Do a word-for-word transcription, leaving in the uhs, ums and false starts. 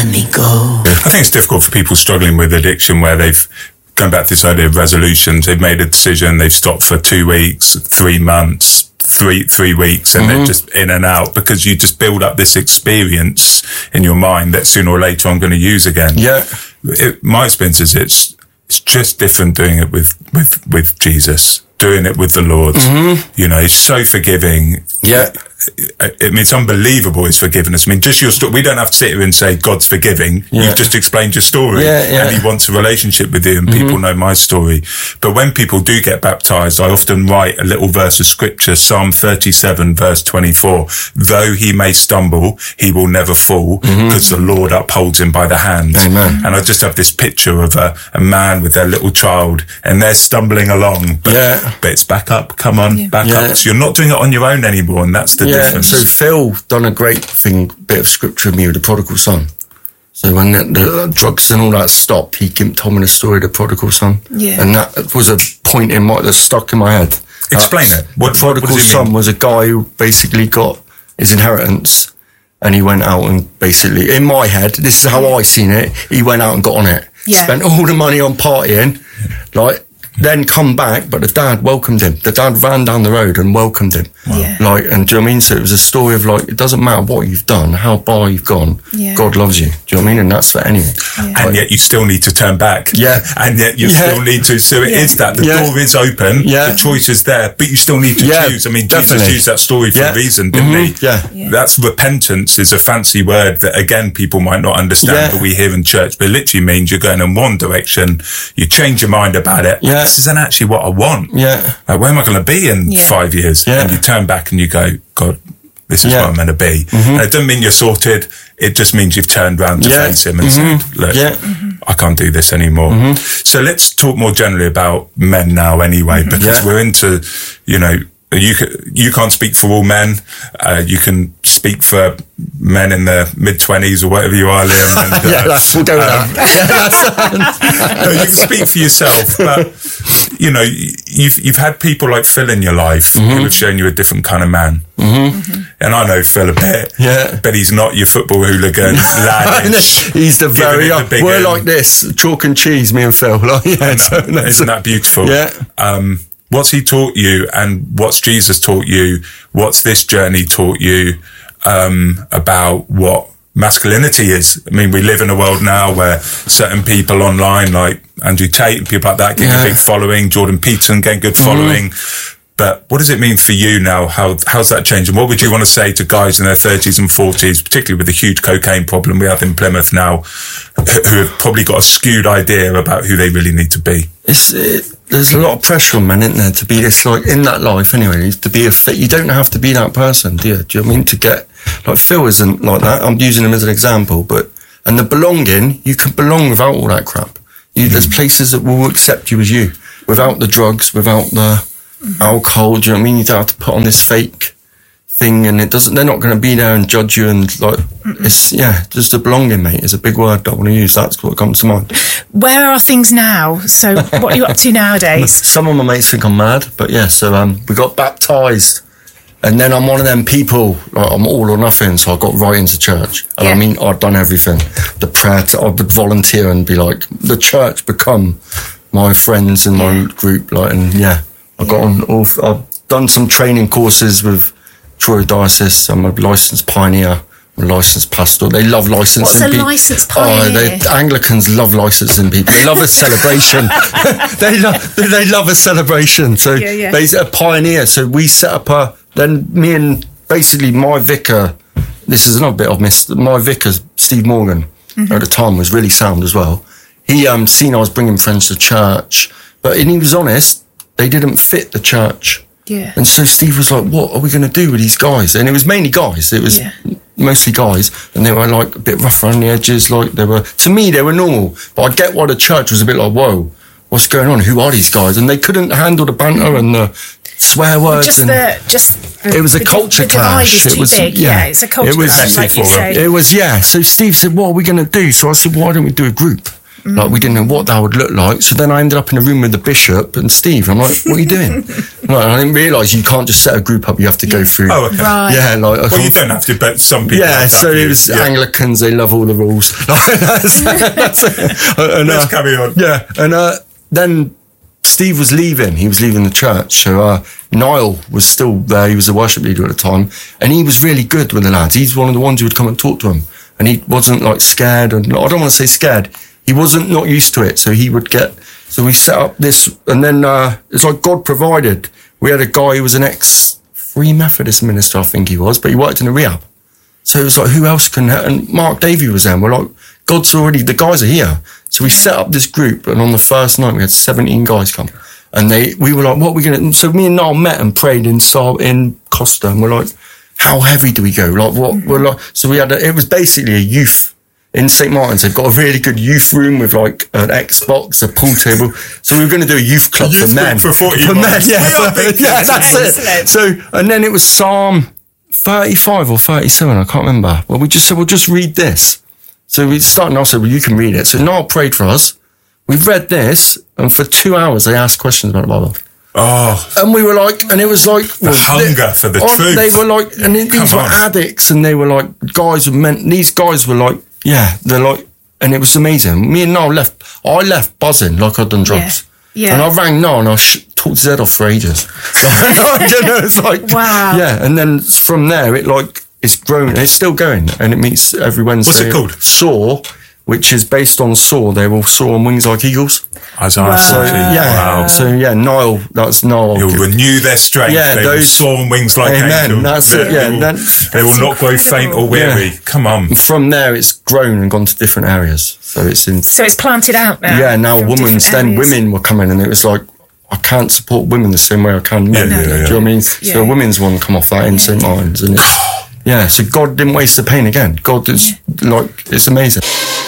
let me go. I think it's difficult for people struggling with addiction where they've gone back to this idea of resolutions. They've made a decision, they've stopped for two weeks, three months, three three weeks, and mm-hmm. they're just in and out because you just build up this experience in your mind that sooner or later I'm going to use again. Yeah. It, my experience is it's it's just different doing it with with with Jesus, doing it with the Lord. Mm-hmm. You know, he's so forgiving. Yeah. I mean, it's unbelievable his forgiveness. I mean, just your story. We don't have to sit here and say God's forgiving. Yeah. You've just explained your story, yeah, yeah. and he wants a relationship with you. And mm-hmm. people know my story. But when people do get baptized, I often write a little verse of scripture, Psalm thirty-seven, verse twenty-four. Though he may stumble, he will never fall, because mm-hmm. the Lord upholds him by the hand. Amen. And I just have this picture of a, a man with their little child, and they're stumbling along, but, yeah. but it's back up. Come on, yeah. back yeah. up. So you're not doing it on your own anymore, and that's the yeah. difference. So Phil done a great thing, bit of scripture with me with the prodigal son. So when the, the drugs and all that stopped, he told me the story of the prodigal son. Yeah. And that was a point in my, that stuck in my head. Explain uh, it. What, the prodigal what does it son mean? was a guy who basically got his inheritance and he went out and basically, in my head, this is how I seen it, he went out and got on it. Yeah. Spent all the money on partying, like, then come back, but the dad welcomed him. The dad ran down the road and welcomed him. Wow. Yeah. Like, and do you know what I mean? So it was a story of like, it doesn't matter what you've done, how far you've gone, yeah. God loves you. Do you know what I mean? And that's for anyone. Yeah. And like, yet you still need to turn back. Yeah. And yet you Yeah. still need to. So it Yeah. is that. The Yeah. door is open. Yeah. The choice is there. But you still need to Yeah, choose. I mean, definitely. Jesus used that story for Yeah. a reason, didn't Mhm. he? Yeah. Yeah. That's repentance is a fancy word that, again, people might not understand, Yeah. but we hear in church. But it literally means you're going in one direction. You change your mind about it. Yeah. This isn't actually what I want. Yeah. Like, where am I going to be in Yeah. five years? Yeah. And you turn back and you go, God, this is Yeah. where I'm meant to be. Mm-hmm. And it doesn't mean you're sorted. It just means you've turned round to Yeah. face him and Mm-hmm. said, look, Yeah. Mm-hmm. I can't do this anymore. Mm-hmm. So let's talk more generally about men now anyway, Mm-hmm. because Yeah. we're into, you know, you can, you can't speak for all men. Uh, you can speak for men in their mid twenties or whatever you are, Liam. And, uh, Yeah, that's, we'll go with um, that. Yeah, that's, no, you can speak for yourself, but you know, you've you've had people like Phil in your life Mm-hmm. who have shown you a different kind of man. Mm-hmm. And I know Phil a bit, Yeah. but he's not your football hooligan lad. He's the very, it the big we're end. like this, chalk and cheese, me and Phil. Like, yeah, And, so uh, that's- isn't that beautiful? Yeah. Um, what's he taught you, and what's Jesus taught you? What's this journey taught you um, about what masculinity is? I mean, we live in a world now where certain people online, like Andrew Tate and people like that, getting Yeah. a big following, Jordan Peterson getting good following. But what does it mean for you now? How how's that changed? And what would you want to say to guys in their thirties and forties, particularly with the huge cocaine problem we have in Plymouth now, who have probably got a skewed idea about who they really need to be? It's, it, there's a lot of pressure on men, isn't there, to be this, like, in that life anyway, to be a fit. You don't have to be that person, do you? Do you know what I mean? To get, like, Phil isn't like that. I'm using him as an example, but, and the belonging, you can belong without all that crap. You, mm. There's places that will accept you as you, without the drugs, without the mm-hmm. alcohol, do you know what I mean? You don't have to put on this fake thing, and it doesn't, they're not going to be there and judge you, and like, Mm-mm. it's, yeah, just a belonging, mate, is a big word that I want to use. That's what comes to mind. Where are things now? So what are you up to nowadays? Some of my mates think I'm mad, but yeah, so um, we got baptised, and then I'm one of them people, like, I'm all or nothing, so I got right into church. And Yeah. I mean, I'd done everything. The prayer, to, I would volunteer and be like, the church become my friends in my Yeah. group, like, and yeah, I got Yeah. on all, I've done some training courses with Troy Diocese. I'm a licensed pioneer, I'm a licensed pastor. They love licensing What's a people. licensed Oh, pioneer? they, Anglicans love licensing people. They love a celebration. they love they love a celebration. So Yeah, yeah. basically a pioneer. So we set up a, then me and basically my vicar, this is another bit I've missed, my vicar, Steve Morgan, mm-hmm. at the time was really sound as well. He um seen I was bringing friends to church, but and he was honest, they didn't fit the church. Yeah. And so Steve was like, what are we going to do with these guys? And it was mainly guys. It was Yeah. mostly guys. And they were like a bit rough around the edges. Like they were, to me, they were normal. But I get why the church was a bit like, whoa, what's going on? Who are these guys? And they couldn't handle the banter and the swear words. Just and the, just the, it was a the, culture the divide clash. is too It was, big. yeah, Yeah, it's a culture it was, clash, like you say. It was, yeah. So Steve said, what are we going to do? So I said, why don't we do a group? Like, we didn't know what that would look like. So then I ended up in a room with the bishop and Steve. I'm like, what are you doing? Like, I didn't realise you can't just set a group up. You have to go through. Oh, okay. Right. Yeah, like. Well, you don't have to, but some people. Yeah, have so that, it was yeah. Anglicans. They love all the rules. that's, that's it. And, Let's uh, carry on. Yeah, and uh, then Steve was leaving. He was leaving the church. So uh, Niall was still there. He was the worship leader at the time, and he was really good with the lads. He's one of the ones who would come and talk to him, and he wasn't like scared. And I don't want to say scared. He wasn't not used to it, so he would get. So we set up this, and then uh, it's like God provided. We had a guy who was an ex-Free Methodist minister, I think he was, but he worked in a rehab. So it was like, who else can? And Mark Davey was there. And we're like, God's already, the guys are here. So we set up this group, and on the first night we had seventeen guys come, and they, we were like, what are we gonna? So me and Niall met and prayed in in Costa, and we're like, how heavy do we go? Like what? We're like, so we had, a, it was basically a youth. In Saint Martin's, they've got a really good youth room with like an Xbox, a pool table. So we were going to do a youth club Youth for men. group for forty For men, months. yeah, We are for- big yeah, kids. that's Excellent. it. So, and then it was Psalm thirty-five or thirty-seven, I can't remember. Well, we just said, well, just read this. So we started, and I said, well, you can read it. So Niall prayed for us. We read this, and for two hours they asked questions about the Bible. Oh, And we were like, and it was like the hunger for the on- truth. They were like, and these Come were on. addicts, and they were like guys who meant. These guys were like, yeah, they're like, and it was amazing. Me and Niall left. I left buzzing like I'd done drugs. Yeah. And I rang Niall and I sh- talked his head off for ages. you know, it's like, Wow. yeah. And then from there, it like it's grown. It's still going, and it meets every Wednesday. What's it called? Soar, which is based on Soar. They will soar on wings like eagles. Isaiah So fourteen. yeah, Wow. so yeah, Niall. That's Niall. He'll renew their strength. Yeah, they those- will soar on wings like Amen. angels. That's they, it, yeah, They will, that- they will not grow faint or weary. Yeah. Come on. From there, it's grown and gone to different areas. So it's in. So it's planted out now. Yeah, now from women's. different Then areas. women were coming, and it was like, I can't support women the same way I can men. Yeah, yeah, Do you yeah. know what I mean? Yeah. So a women's one come off that in Saint Martin's, and it's yeah. So God didn't waste the pain again. God is like, it's amazing.